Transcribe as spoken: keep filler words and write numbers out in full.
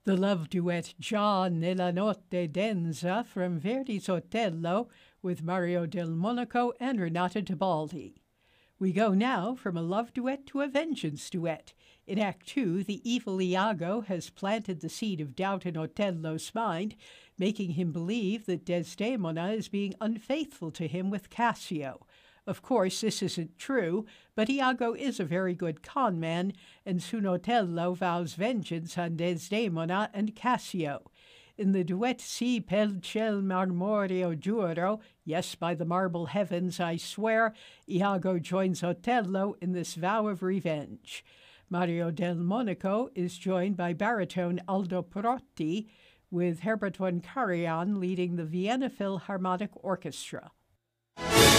The love duet Già nella notte densa from Verdi's Otello with Mario del Monaco and Renata Tebaldi. We go now from a love duet to a vengeance duet. In Act Two, the evil Iago has planted the seed of doubt in Otello's mind, making him believe that Desdemona is being unfaithful to him with Cassio. Of course, this isn't true, but Iago is a very good con man, and soon Otello vows vengeance on Desdemona and Cassio. In the duet Si pel ciel marmoreo giuro, yes, by the marble heavens I swear, Iago joins Otello in this vow of revenge. Mario del Monaco is joined by baritone Aldo Perotti, with Herbert von Karajan leading the Vienna Philharmonic Orchestra.